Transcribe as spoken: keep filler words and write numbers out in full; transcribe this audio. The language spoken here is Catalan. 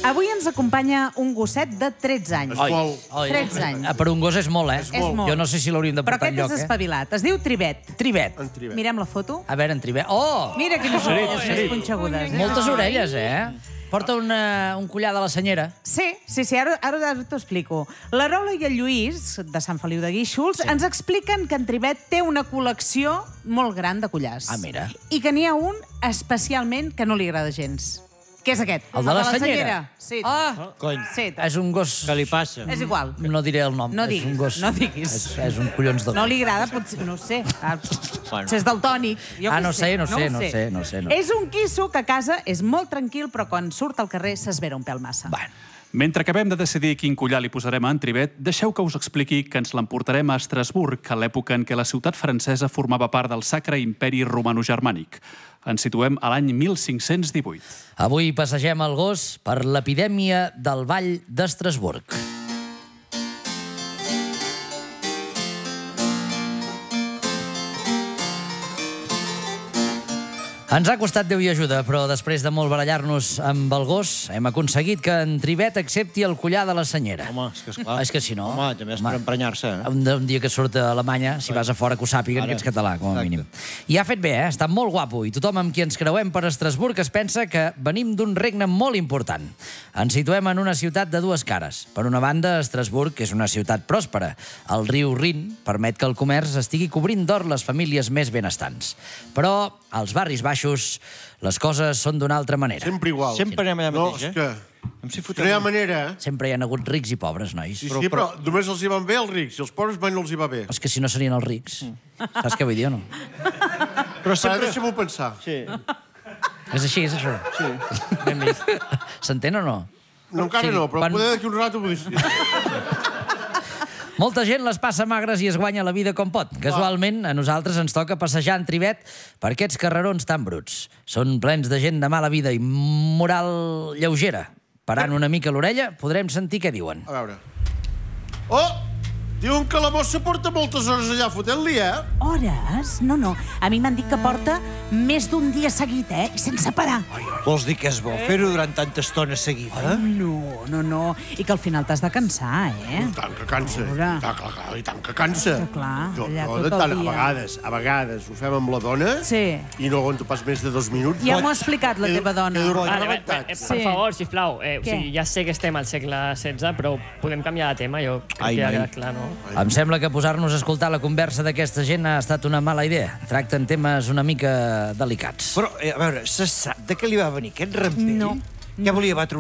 Avui ens acompanya un gosset de tretze anys. És molt. tretze anys. Per un gos és molt, eh? És molt. Jo no sé si l'hauríem de Però portar aquest enlloc, és eh? espavilat. Es diu Tribet. Tribet. En Tribet. Mirem la foto. A veure, en Tribet. Oh! Mira quines orelles més punxegudes. eh? Moltes orelles, eh? Porta una, un collar de la senyera. Sí, sí, sí, ara, ara t'ho explico. La Rola i el Lluís, de Sant Feliu de Guíxols, ens expliquen que en Tribet té una col·lecció molt gran de collars. Ah, mira. I que n'hi ha un especialment que no li agrada gens. Què és aquest? El de la senyera? Sí. Ah! Cony, Sí. És un gos... què li passa? És igual. No diré el nom. No És diguis, un gos... no diguis. És, és un collons de... No li agrada, potser, no ho sé. Ah, potser és daltònic. Jo Ah, què no sé, no sé, no ho sé, no sé, no. És un quisso que a casa és molt tranquil, però quan surt al carrer s'esvera un pèl massa. Bueno. Mentre acabem de decidir quin collar li posarem a en Tribet, deixeu que us expliqui que ens l'emportarem a Estrasburg, a l'època en què la ciutat francesa formava part del Sacre Imperi Romano-Germànic. Ens situem a l'any mil cinc-cents divuit. Avui passegem el gos per l'epidèmia del Vall d'Estrasburg. Ens ha costat Déu i ajuda, però després de molt barallar-nos amb el gos, hem aconseguit que en Tribet accepti el collar de la senyera. Home, és que esclar. És que si no... Home, també és per emprenyar-se, eh? Un, un dia que surt a Alemanya, si vas a fora, que ho sàpiguen Ara. que ets català, com a Exacte. mínim. I ha fet bé, eh? Està molt guapo. I tothom amb qui ens creuem per Estrasburg es pensa que venim d'un regne molt important. Ens situem en una ciutat de dues cares. Per una banda, Estrasburg és una ciutat pròspera. El riu Rin permet que el comerç estigui cobrint d'or les famílies més benestants. Però als barris baixos les coses són d'una altra manera. Sempre igual. Sempre anem allà No, mateix, és eh? que... Em si No hi ha fotem... manera, eh? Sempre hi ha hagut rics i pobres, nois. Sí, sí, però només els hi van bé els rics, i els pobres mai no els hi va bé. És que si no serien els rics. Saps què vull dir o no? Però Ara sempre... deixa'm-ho pensar. Sí, És així, és això. sí. Ben vist. S'entén o no? No, encara Sí, no, però quan- poder d'aquí un rato vull dir... Molta gent les passa magres i es guanya la vida com pot. Casualment, a nosaltres ens toca passejar en Tribet per aquests carrerons tan bruts. Són plens de gent de mala vida i moral lleugera. Parant una mica l'orella, podrem sentir què diuen. A veure... Oh! Diuen que la mossa porta moltes hores allà fotent-li, eh? Hores? No, no. A mi m'han dit que porta més d'un dia seguit, eh? I sense parar. Vols dir que és bo fer-ho durant tanta estona seguida? No, no, no. I que al final t'has de cansar, eh? I tant que cansa. veure. I tant, clar, clar, i tant que cansa. Que clar, jo, allà jo tot de el tant, a dia. vegades, a vegades ho fem amb la dona Sí. i no aguanto pas més de dos minuts. Ja m'ho ha explicat la Quedo- teva dona. quedo Vale, vale, rebentat. eh, Sí. per favor, sisplau, eh, o Què? sigui, ja sé que estem al segle setze, però podem canviar de tema, jo crec Ai, que ja ha noi. quedat clar, no? Em sembla que posar-nos a escoltar la conversa d'aquesta gent ha estat una mala idea. Tracten temes una mica delicats. Però, eh, a veure, se sap de què li va venir aquest rampell? No. Què volia batre